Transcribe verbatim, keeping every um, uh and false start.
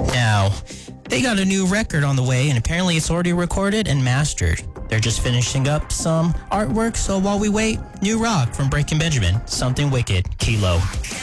Now, they got a new record on the way, and apparently it's already recorded and mastered. They're just finishing up some artwork, so while we wait, new rock from Breaking Benjamin, Something Wicked, Kilo.